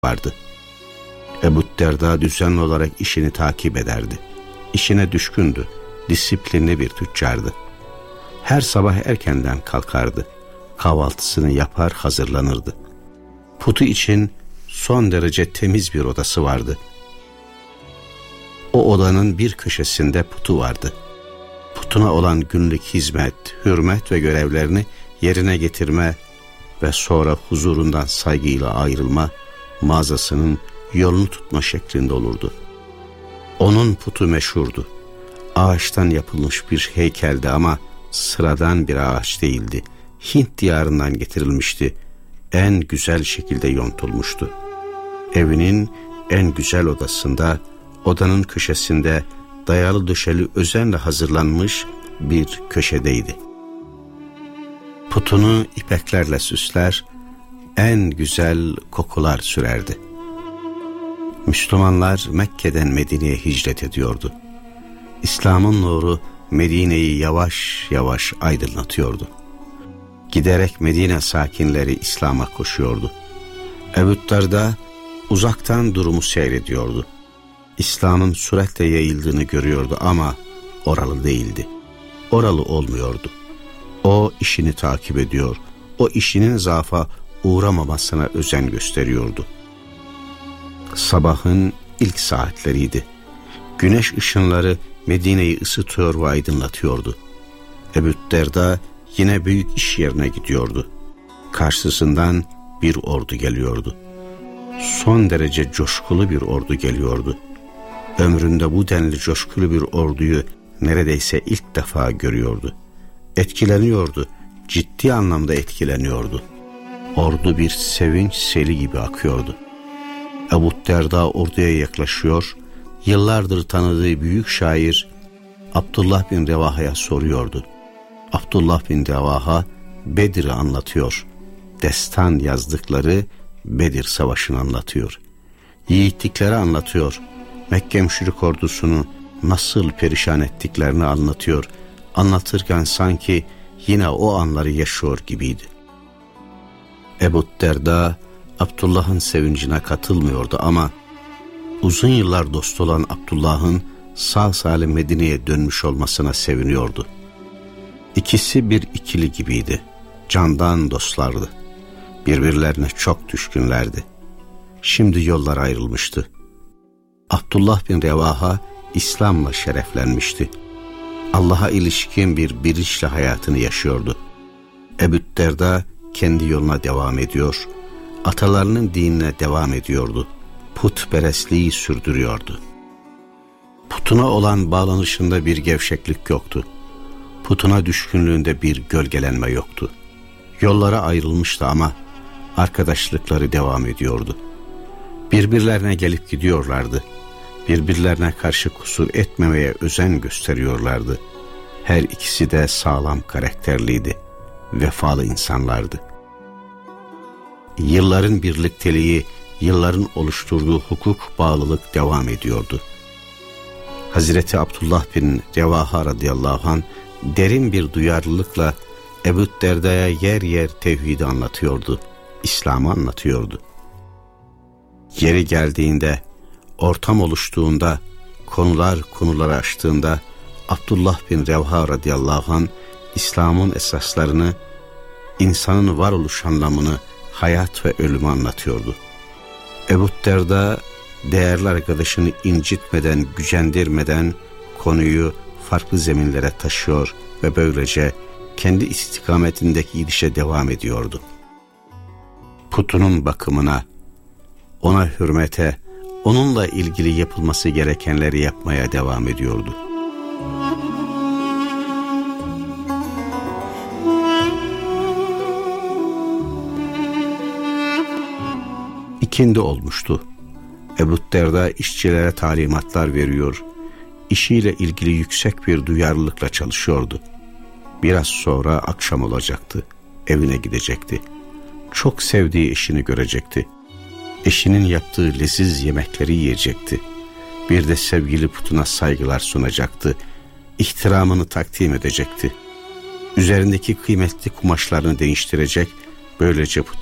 vardı. Ebu Derda düzenli olarak işini takip ederdi. İşine düşkündü, disiplinli bir tüccardı. Her sabah erkenden kalkardı. Kahvaltısını yapar hazırlanırdı. Putu için son derece temiz bir odası vardı. O odanın bir köşesinde putu vardı. Putuna olan günlük hizmet, hürmet ve görevlerini yerine getirme ve sonra huzurundan saygıyla ayrılma, mağazasının yolunu tutma şeklinde olurdu. Onun putu meşhurdu. Ağaçtan yapılmış bir heykeldi ama sıradan bir ağaç değildi. Hint diyarından getirilmişti. En güzel şekilde yontulmuştu. Evinin en güzel odasında, odanın köşesinde dayalı döşeli özenle hazırlanmış bir köşedeydi. Putunu ipeklerle süsler, en güzel kokular sürerdi. Müslümanlar Mekke'den Medine'ye hicret ediyordu. İslam'ın nuru Medine'yi yavaş yavaş aydınlatıyordu. Giderek Medine sakinleri İslam'a koşuyordu. Ebu Derda uzaktan durumu seyrediyordu. İslam'ın süratle yayıldığını görüyordu ama oralı değildi. Oralı olmuyordu. O işini takip ediyor. O işinin zaafa uğramamasına özen gösteriyordu. Sabahın ilk saatleriydi. Güneş ışınları Medine'yi ısıtıyor ve aydınlatıyordu. Ebu Derda yine büyük iş yerine gidiyordu. Karşısından bir ordu geliyordu. Son derece coşkulu bir ordu geliyordu. Ömründe bu denli coşkulu bir orduyu neredeyse ilk defa görüyordu. Etkileniyordu, ciddi anlamda etkileniyordu. Ordu bir sevinç seli gibi akıyordu. Ebu Derda orduya yaklaşıyor, yıllardır tanıdığı büyük şair Abdullah bin Revaha'ya soruyordu. Abdullah bin Revaha Bedir'i anlatıyor. Destan yazdıkları Bedir Savaşı'nı anlatıyor. Yiğitlikleri anlatıyor. Mekke müşrik ordusunu nasıl perişan ettiklerini anlatıyor. Anlatırken sanki yine o anları yaşıyor gibiydi. Ebu Derda Abdullah'ın sevincine katılmıyordu ama uzun yıllar dost olan Abdullah'ın sağ salim Medine'ye dönmüş olmasına seviniyordu. İkisi bir ikili gibiydi. Candan dostlardı. Birbirlerine çok düşkünlerdi. Şimdi yollar ayrılmıştı. Abdullah bin Revaha İslam'la şereflenmişti. Allah'a ilişkin bir bilinçle hayatını yaşıyordu. Ebu Derda kendi yoluna devam ediyor, atalarının dinine devam ediyordu. Putperestliği sürdürüyordu. Putuna olan bağlanışında bir gevşeklik yoktu. Putuna düşkünlüğünde bir gölgelenme yoktu. Yollara ayrılmıştı ama arkadaşlıkları devam ediyordu. Birbirlerine gelip gidiyorlardı. Birbirlerine karşı kusur etmemeye özen gösteriyorlardı. Her ikisi de sağlam karakterliydi. Vefalı insanlardı. Yılların birlikteliği, yılların oluşturduğu hukuk bağlılık devam ediyordu. Hazreti Abdullah bin Revaha radıyallahu anh derin bir duyarlılıkla Ebu Derda'ya yer yer tevhidi anlatıyordu. İslam'ı anlatıyordu. Yeri geldiğinde, ortam oluştuğunda, konuları açtığında Abdullah bin Revaha radıyallahu anh İslam'ın esaslarını, insanın varoluş anlamını, hayat ve ölümü anlatıyordu. Ebu Derda değerli arkadaşını incitmeden, gücendirmeden konuyu farklı zeminlere taşıyor ve böylece kendi istikametindeki gidişe devam ediyordu. Putunun bakımına, ona hürmete, onunla ilgili yapılması gerekenleri yapmaya devam ediyordu. İkindi olmuştu. Ebu Derda işçilere talimatlar veriyor, işiyle ilgili yüksek bir duyarlılıkla çalışıyordu. Biraz sonra akşam olacaktı, evine gidecekti. Çok sevdiği eşini görecekti. Eşinin yaptığı leziz yemekleri yiyecekti. Bir de sevgili putuna saygılar sunacaktı. İhtiramını takdim edecekti. Üzerindeki kıymetli kumaşlarını değiştirecek, böylece putunu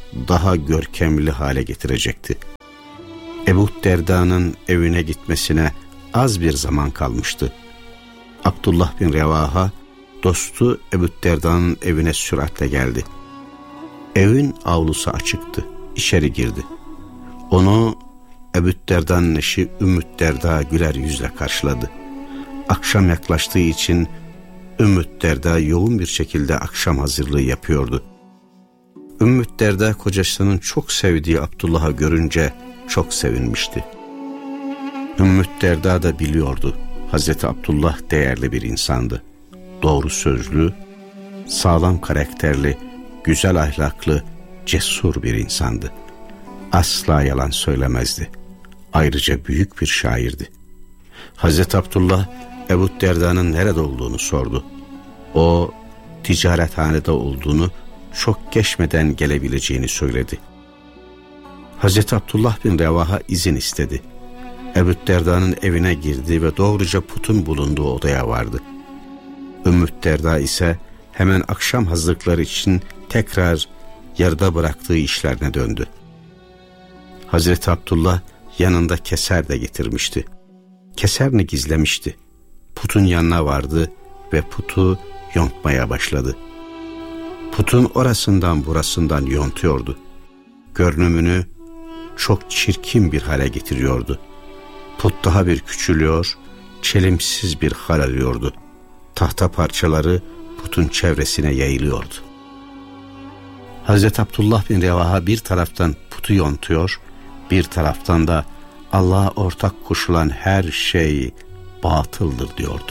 daha görkemli hale getirecekti. Ebu Derda'nın evine gitmesine az bir zaman kalmıştı. Abdullah bin Revaha, dostu Ebu Derda'nın evine süratle geldi. Evin avlusu açıktı. İçeri girdi. Onu Ebu Derda'nın eşi Ümmü Derda güler yüzle karşıladı. Akşam yaklaştığı için Ümmü Derda yoğun bir şekilde akşam hazırlığı yapıyordu. Ümmü Derda kocasının çok sevdiği Abdullah'ı görünce çok sevinmişti. Ümmü Derda da biliyordu, Hazreti Abdullah değerli bir insandı. Doğru sözlü, sağlam karakterli, güzel ahlaklı, cesur bir insandı. Asla yalan söylemezdi. Ayrıca büyük bir şairdi. Hazreti Abdullah, Ebu Derda'nın nerede olduğunu sordu. O, ticarethanede olduğunu, çok geçmeden gelebileceğini söyledi. Hazreti Abdullah bin Revaha izin istedi. Ebu Derda'nın evine girdi ve doğruca putun bulunduğu odaya vardı. Ümmü Derda ise hemen akşam hazırlıkları için tekrar yarıda bıraktığı işlerine döndü. Hazreti Abdullah yanında keser de getirmişti. Keserini gizlemişti. Putun yanına vardı ve putu yontmaya başladı. Putun orasından burasından yontuyordu. Görünümünü çok çirkin bir hale getiriyordu. Put daha bir küçülüyor, çelimsiz bir hal alıyordu. Tahta parçaları putun çevresine yayılıyordu. Hazreti Abdullah bin Revaha bir taraftan putu yontuyor, bir taraftan da Allah'a ortak koşulan her şey batıldır diyordu.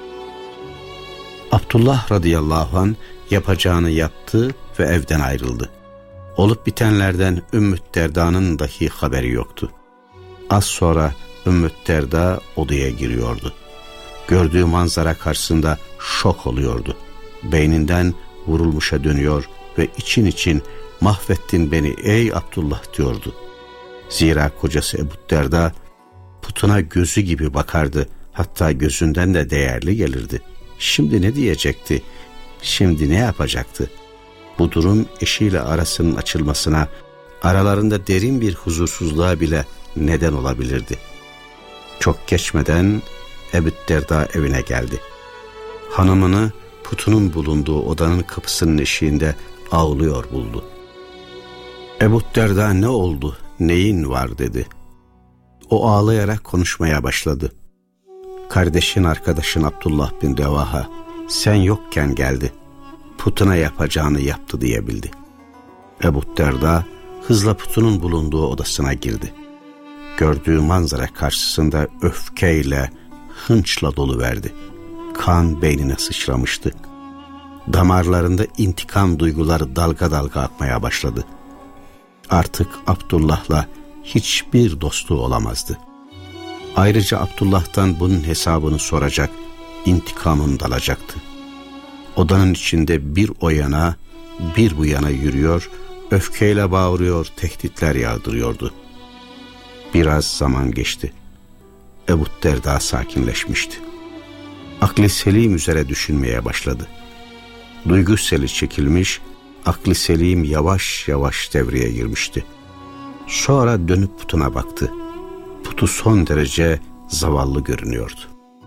Abdullah radıyallahu anh yapacağını yaptı ve evden ayrıldı. Olup bitenlerden Ümmü Derda'nın dahi haberi yoktu. Az sonra Ümmü Derda odaya giriyordu. Gördüğü manzara karşısında şok oluyordu. Beyninden vurulmuşa dönüyor ve için için "Mahvettin beni ey Abdullah" diyordu. Zira kocası Ebu Derda putuna gözü gibi bakardı, hatta gözünden de değerli gelirdi. Şimdi ne diyecekti? Şimdi ne yapacaktı? Bu durum eşiyle arasının açılmasına, aralarında derin bir huzursuzluğa bile neden olabilirdi. Çok geçmeden Ebu Derda evine geldi. Hanımını putunun bulunduğu odanın kapısının eşiğinde ağlıyor buldu. Ebu Derda "Ne oldu, neyin var?" dedi. O ağlayarak konuşmaya başladı. "Kardeşin, arkadaşın Abdullah bin Revaha sen yokken geldi. Putuna yapacağını yaptı" diyebildi. Ebu Derda hızla putunun bulunduğu odasına girdi. Gördüğü manzara karşısında öfkeyle, hınçla doluverdi. Kan beynine sıçramıştı. Damarlarında intikam duyguları dalga dalga akmaya başladı. Artık Abdullah'la hiçbir dostluğu olamazdı. Ayrıca Abdullah'tan bunun hesabını soracak, intikamını alacaktı. Odanın içinde bir o yana, bir bu yana yürüyor, öfkeyle bağırıyor, tehditler yağdırıyordu. Biraz zaman geçti. Ebu Derda sakinleşmişti. Akli selim üzere düşünmeye başladı. Duygu seli çekilmiş, akli selim yavaş yavaş devreye girmişti. Sonra dönüp putuna baktı. Putu son derece zavallı görünüyordu.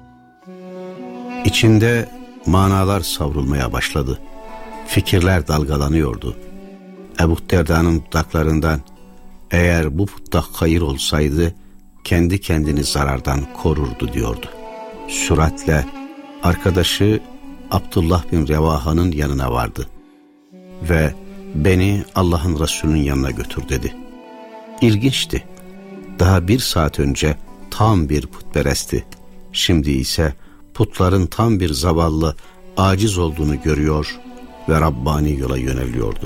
İçinde manalar savrulmaya başladı. Fikirler dalgalanıyordu. Ebu Derda'nın dudaklarından "Eğer bu putta hayır olsaydı kendi kendini zarardan korurdu" diyordu. Süratle arkadaşı Abdullah bin Revaha'nın yanına vardı ve "Beni Allah'ın Resulü'nün yanına götür" dedi. İlginçti. Daha 1 saat önce tam bir putperestti. Şimdi ise putların tam bir zavallı, aciz olduğunu görüyor ve Rabbani yola yöneliyordu.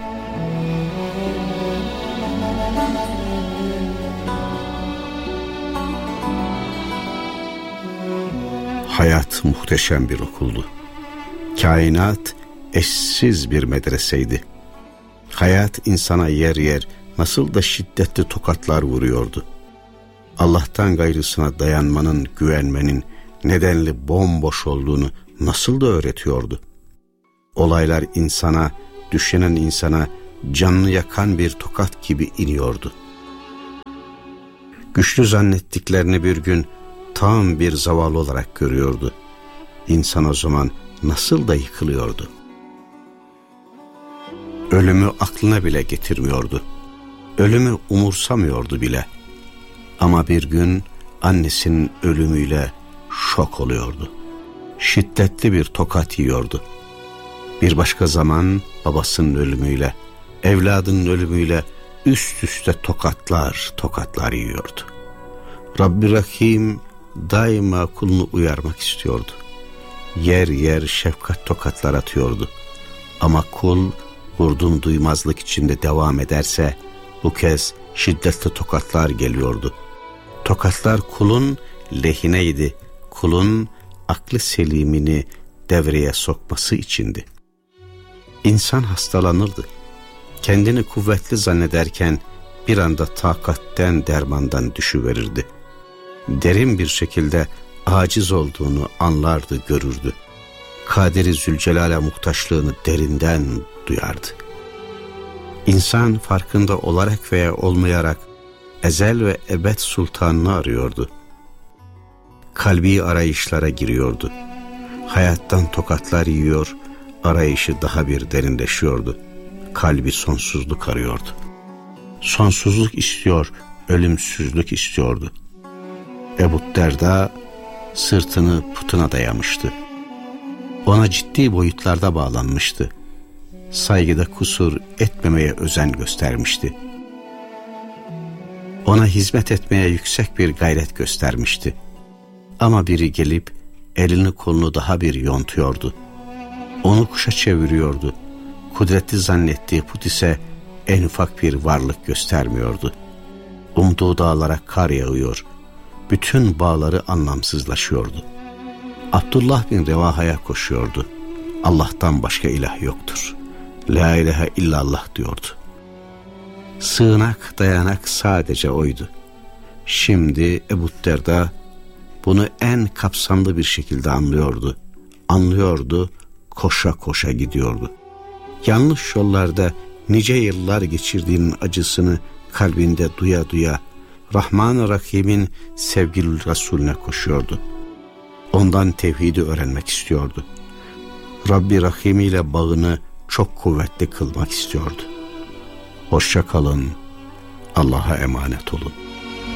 Hayat muhteşem bir okuldu. Kainat eşsiz bir medreseydi. Hayat insana yer yer nasıl da şiddetli tokatlar vuruyordu. Allah'tan gayrısına dayanmanın, güvenmenin nedenli bomboş olduğunu nasıl da öğretiyordu. Olaylar insana, düşünen insana canını yakan bir tokat gibi iniyordu. Güçlü zannettiklerini bir gün tam bir zavallı olarak görüyordu. İnsan o zaman nasıl da yıkılıyordu. Ölümü aklına bile getirmiyordu. Ölümü umursamıyordu bile. Ama bir gün annesinin ölümüyle şok oluyordu. Şiddetli bir tokat yiyordu. Bir başka zaman babasının ölümüyle, evladının ölümüyle üst üste tokatlar yiyordu. Rabbi Rahim daima kulunu uyarmak istiyordu. Yer yer şefkat tokatlar atıyordu. Ama kul vurdum duymazlık içinde devam ederse bu kez şiddetli tokatlar geliyordu. Tokatlar kulun lehineydi. Kulun aklı selimini devreye sokması içindi. İnsan hastalanırdı. Kendini kuvvetli zannederken bir anda takatten, dermandan düşüverirdi. Derin bir şekilde aciz olduğunu anlardı, görürdü. Kaderi Zülcelal'e muhtaçlığını derinden duyardı. İnsan farkında olarak veya olmayarak ezel ve ebed sultanını arıyordu. Kalbi arayışlara giriyordu. Hayattan tokatlar yiyor, arayışı daha bir derinleşiyordu. Kalbi sonsuzluk arıyordu. Sonsuzluk istiyor, ölümsüzlük istiyordu. Ebu Derda sırtını putuna dayamıştı. Ona ciddi boyutlarda bağlanmıştı. Saygıda kusur etmemeye özen göstermişti. Ona hizmet etmeye yüksek bir gayret göstermişti. Ama biri gelip elini kolunu daha bir yontuyordu. Onu kuşa çeviriyordu. Kudretli zannettiği put ise en ufak bir varlık göstermiyordu. Umduğu dağlara kar yağıyor. Bütün bağları anlamsızlaşıyordu. Abdullah bin Revaha'ya koşuyordu. Allah'tan başka ilah yoktur. La ilahe illallah diyordu. Sığınak, dayanak sadece oydu. Şimdi Ebu Derda bunu en kapsamlı bir şekilde anlıyordu. Anlıyordu, koşa koşa gidiyordu. Yanlış yollarda nice yıllar geçirdiğinin acısını kalbinde duya duya Rahman-ı Rahim'in sevgili Resulüne koşuyordu. Ondan tevhidi öğrenmek istiyordu. Rabbi Rahim ile bağını çok kuvvetli kılmak istiyordu. Hoşça kalın, Allah'a emanet olun.